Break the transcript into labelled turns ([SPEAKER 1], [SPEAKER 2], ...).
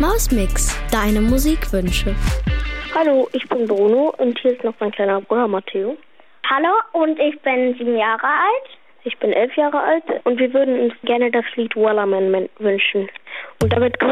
[SPEAKER 1] Mausmix, deine Musikwünsche.
[SPEAKER 2] Hallo, ich bin Bruno und hier ist noch mein kleiner Bruder Matteo.
[SPEAKER 3] Hallo, und ich bin 7 Jahre alt.
[SPEAKER 2] Ich bin 11 Jahre alt und wir würden uns gerne das Lied Wallaman wünschen. Und damit